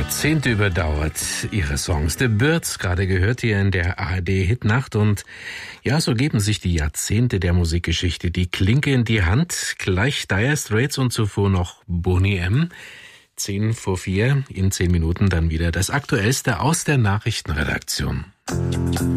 Jahrzehnte überdauert, ihre Songs. The Byrds, gerade gehört hier in der ARD-Hitnacht. Und ja, so geben sich die Jahrzehnte der Musikgeschichte die Klinke in die Hand. Gleich Dire Straits und zuvor noch Boney M. 4:10, in 10 Minuten dann wieder das Aktuellste aus der Nachrichtenredaktion.